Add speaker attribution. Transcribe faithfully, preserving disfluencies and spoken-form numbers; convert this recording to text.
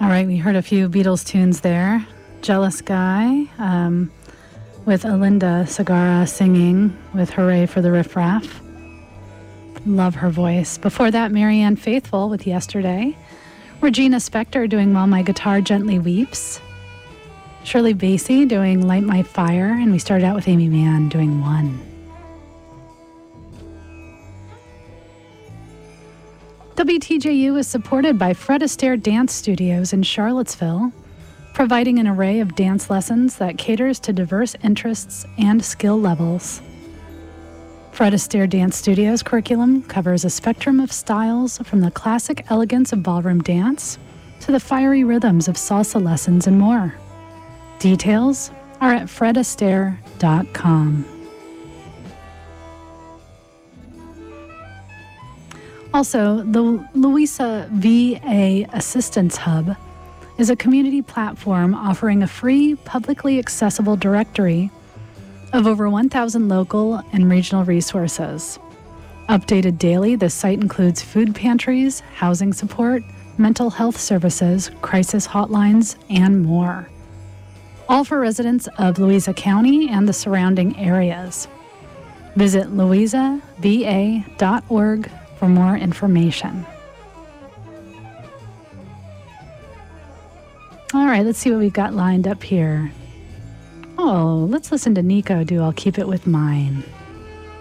Speaker 1: All right, we heard a few Beatles tunes there. Jealous Guy, um, with Alinda Sagara singing with Hooray for the Riff Raff. Love her voice. Before that, Marianne Faithfull with Yesterday. Regina Spektor doing While My Guitar Gently Weeps. Shirley Bassey doing Light My Fire. And we started out with Amy Mann doing One. W T J U is supported by Fred Astaire Dance Studios in Charlottesville, providing an array of dance lessons that caters to diverse interests and skill levels. Fred Astaire Dance Studios curriculum covers a spectrum of styles from the classic elegance of ballroom dance to the fiery rhythms of salsa lessons and more. Details are at fred astaire dot com. Also, the Louisa V A Assistance Hub is a community platform offering a free, publicly accessible directory of over one thousand local and regional resources. Updated daily, the site includes food pantries, housing support, mental health services, crisis hotlines, and more. All for residents of Louisa County and the surrounding areas. Visit louisa v a dot org for more information. All right, let's see what we've got lined up here. Oh, let's listen to Nico do I'll Keep It With Mine.